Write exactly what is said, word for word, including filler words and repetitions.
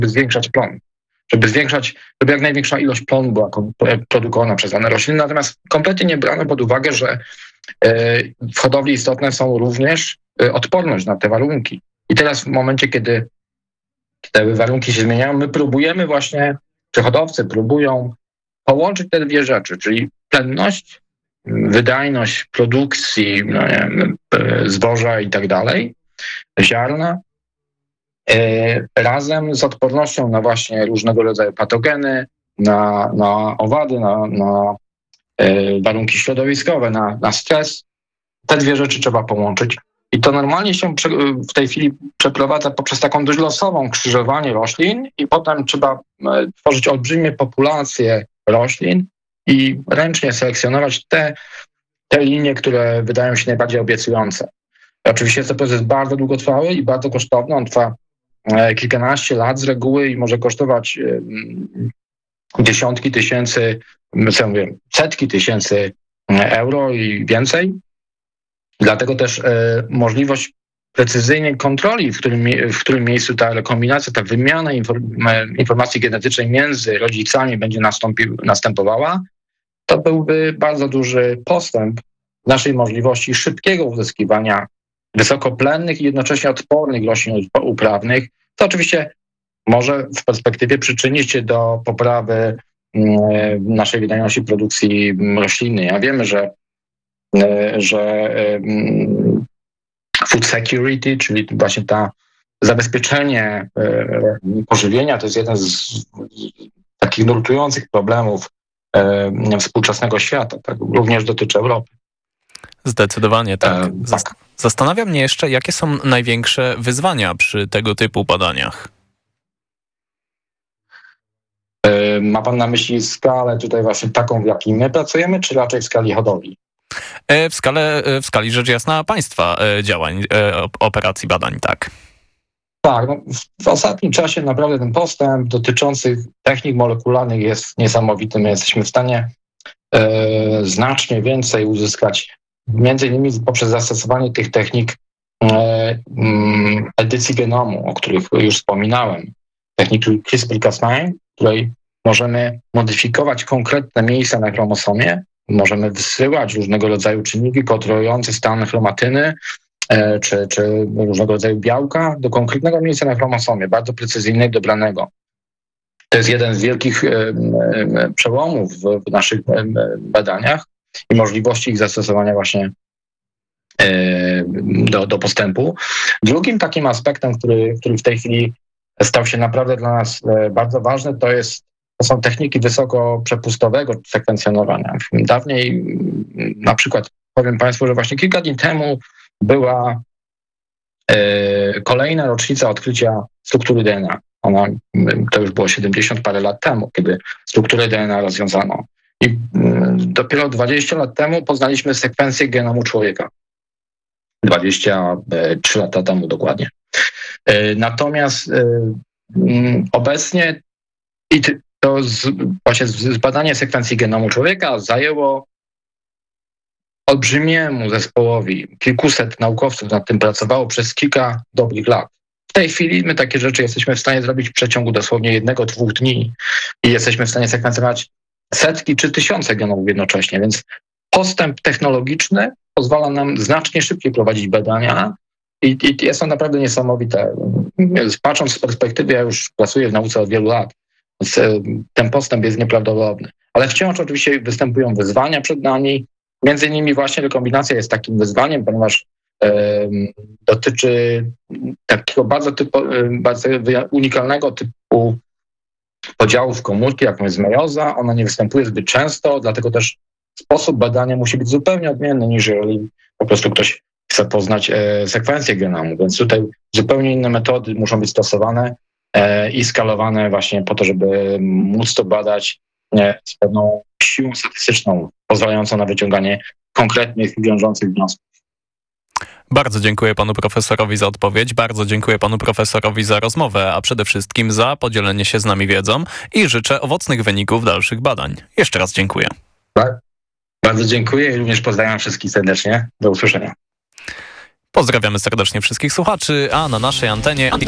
żeby zwiększać plon, żeby zwiększać, żeby jak największa ilość plonu była produkowana przez dane rośliny. Natomiast kompletnie nie brano pod uwagę, że w hodowli istotne są również odporność na te warunki. I teraz w momencie, kiedy te warunki się zmieniają, my próbujemy właśnie, czy hodowcy próbują połączyć te dwie rzeczy, czyli plenność, wydajność produkcji, no nie wiem, zboża i tak dalej, ziarna, razem z odpornością na właśnie różnego rodzaju patogeny, na, na owady, na, na warunki środowiskowe, na, na stres. Te dwie rzeczy trzeba połączyć. I to normalnie się w tej chwili przeprowadza poprzez taką dość losową krzyżowanie roślin i potem trzeba tworzyć olbrzymie populacje roślin i ręcznie selekcjonować te, te linie, które wydają się najbardziej obiecujące. Oczywiście jest to proces bardzo długotrwały i bardzo kosztowny. On trwa kilkanaście lat z reguły i może kosztować dziesiątki tysięcy, co mówię, setki tysięcy euro i więcej. Dlatego też e, możliwość precyzyjnej kontroli, w którym, w którym miejscu ta rekombinacja, ta wymiana inform, informacji genetycznej między rodzicami będzie nastąpił, następowała, to byłby bardzo duży postęp w naszej możliwości szybkiego uzyskiwania wysokoplennych i jednocześnie odpornych roślin uprawnych, co oczywiście może w perspektywie przyczynić się do poprawy naszej wydajności produkcji roślinnej. Ja wiemy, że, że food security, czyli właśnie ta zabezpieczenie pożywienia, to jest jeden z takich nurtujących problemów współczesnego świata. Tak również dotyczy Europy. Zdecydowanie tak. E, tak. Zastanawia mnie jeszcze, jakie są największe wyzwania przy tego typu badaniach? Ma pan na myśli skalę tutaj właśnie taką, w jakiej my pracujemy, czy raczej w skali hodowli? W, skale, w skali rzecz jasna państwa działań, operacji badań, tak. Tak, no w ostatnim czasie naprawdę ten postęp dotyczący technik molekularnych jest niesamowity. My jesteśmy w stanie e, znacznie więcej uzyskać, między innymi poprzez zastosowanie tych technik e, edycji genomu, o których już wspominałem. Techniki CRISPR Cas nine, w której możemy modyfikować konkretne miejsca na chromosomie, możemy wysyłać różnego rodzaju czynniki kontrolujące stan chromatyny e, czy, czy różnego rodzaju białka do konkretnego miejsca na chromosomie, bardzo precyzyjnego, dobranego. To jest jeden z wielkich e, e, przełomów w, w naszych e, badaniach i możliwości ich zastosowania właśnie e, do, do postępu. Drugim takim aspektem, który, który w tej chwili stał się naprawdę dla nas e, bardzo ważny, to jest To są techniki wysokoprzepustowego sekwencjonowania. Dawniej, na przykład, powiem Państwu, że właśnie kilka dni temu była e, kolejna rocznica odkrycia struktury D N A. Ona, to już było siedemdziesiąt parę lat temu, kiedy strukturę D N A rozwiązano. I m, dopiero dwadzieścia lat temu poznaliśmy sekwencję genomu człowieka. dwadzieścia trzy lata temu dokładnie. E, natomiast e, m, obecnie i ty, to z, właśnie zbadanie sekwencji genomu człowieka zajęło olbrzymiemu zespołowi, kilkuset naukowców nad tym pracowało przez kilka dobrych lat. W tej chwili my takie rzeczy jesteśmy w stanie zrobić w przeciągu dosłownie jednego, dwóch dni i jesteśmy w stanie sekwencjonować setki czy tysiące genomów jednocześnie, więc postęp technologiczny pozwala nam znacznie szybciej prowadzić badania i, i jest to naprawdę niesamowite. Patrząc z perspektywy, ja już pracuję w nauce od wielu lat, więc ten postęp jest nieprawdopodobny. Ale wciąż oczywiście występują wyzwania przed nami. Między innymi właśnie rekombinacja jest takim wyzwaniem, ponieważ e, dotyczy takiego bardzo, typu, bardzo unikalnego typu podziałów komórki, jaką jest mejoza. Ona nie występuje zbyt często, dlatego też sposób badania musi być zupełnie odmienny niż jeżeli po prostu ktoś chce poznać e, sekwencję genomu. Więc tutaj zupełnie inne metody muszą być stosowane i skalowane właśnie po to, żeby móc to badać z pewną siłą statystyczną, pozwalającą na wyciąganie konkretnych i wiążących wniosków. Bardzo dziękuję panu profesorowi za odpowiedź, bardzo dziękuję panu profesorowi za rozmowę, a przede wszystkim za podzielenie się z nami wiedzą i życzę owocnych wyników dalszych badań. Jeszcze raz dziękuję. Tak. Bardzo dziękuję i również pozdrawiam wszystkich serdecznie. Do usłyszenia. Pozdrawiamy serdecznie wszystkich słuchaczy, a na naszej antenie